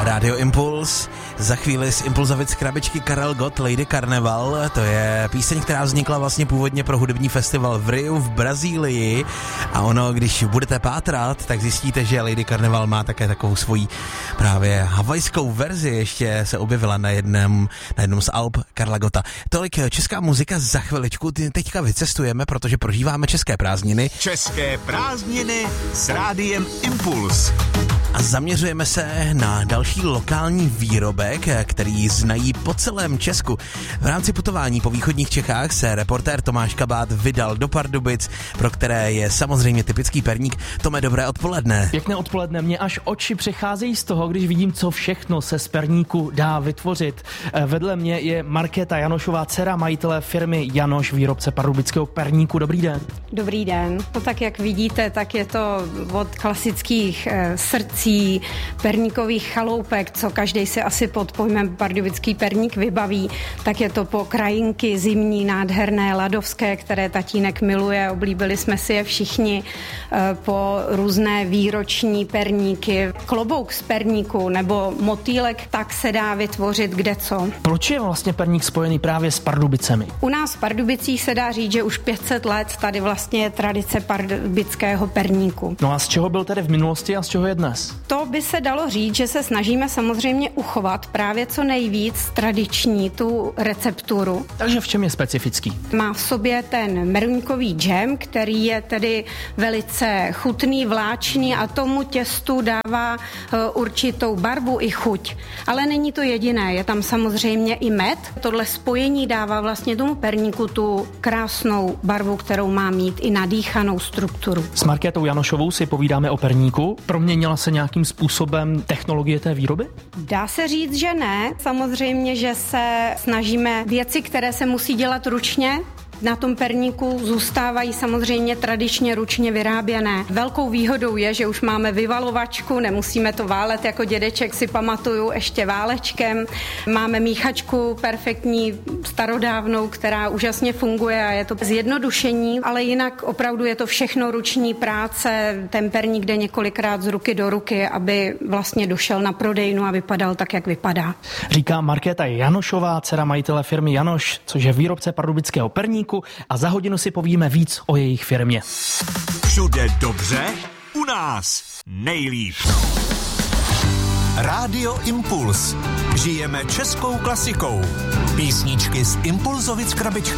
Rádio Impuls, za chvíli z Impulzovic krabičky Karel Gott, Lady Carnival, to je píseň, která vznikla vlastně původně pro hudební festival v Riu v Brazílii a ono, když budete pátrat, tak zjistíte, že Lady Carnival má také takovou svoji právě havajskou verzi, ještě se objevila na jednom z alb Karla Gotta. Tolik česká muzika za chviličku, teďka vycestujeme, protože prožíváme české prázdniny. České prázdniny s Rádiem Impuls. A zaměřujeme se na další lokální výrobek, který znají po celém Česku. V rámci putování po východních Čechách se reportér Tomáš Kabát vydal do Pardubic, pro které je samozřejmě typický perník. Tome, dobré odpoledne. Pěkné odpoledne, mě až oči přecházejí z toho, když vidím, co všechno se z perníku dá vytvořit. Vedle mě je Markéta Janošová, dcera majitele firmy Janoš, výrobce pardubického perníku. Dobrý den. Dobrý den. No tak jak vidíte, tak je to od klasických srdcí, perníkových chaloupek, co každý si asi pod pojmem pardubický perník vybaví, tak je to po krajinky zimní, nádherné, ladovské, které tatínek miluje, oblíbili jsme si je všichni, po různé výroční perníky, klobouk z perníku nebo motýlek, tak se dá vytvořit kdeco. Proč je vlastně perník spojený právě s Pardubicemi? U nás v Pardubicích se dá říct, že už 500 let tady vlastně je tradice pardubického perníku. No a z čeho byl tedy v minulosti a z čeho je dnes? To by se dalo říct, že se snažíme samozřejmě uchovat právě co nejvíc tradiční tu recepturu. Takže v čem je specifický? Má v sobě ten meruňkový džem, který je tedy velice chutný, vláčný a tomu těstu dává určitou barvu i chuť. Ale není to jediné, je tam samozřejmě i med. Tohle spojení dává vlastně tomu perníku tu krásnou barvu, kterou má mít i nadýchanou strukturu. S Markétou Janošovou si povídáme o perníku. Proměnila se nějakým způsobem technologie té výroby? Dá se říct, že ne. Samozřejmě, že se snažíme věci, které se musí dělat ručně, na tom perníku zůstávají samozřejmě tradičně ručně vyráběné. Velkou výhodou je, že už máme vyvalovačku, nemusíme to válet jako dědeček, si pamatuju, ještě válečkem. Máme míchačku perfektní, starodávnou, která úžasně funguje a je to zjednodušení, ale jinak opravdu je to všechno ruční práce. Ten perník jde několikrát z ruky do ruky, aby vlastně došel na prodejnu a vypadal tak, jak vypadá. Říká Markéta Janošová, dcera majitele firmy Janoš, což je výrobce pardubického perníku, a za hodinu si povíme víc o jejich firmě. Všude dobře, u nás nejlíp. Rádio Impuls. Žijeme českou klasikou. Písničky z Impulzovic krabičky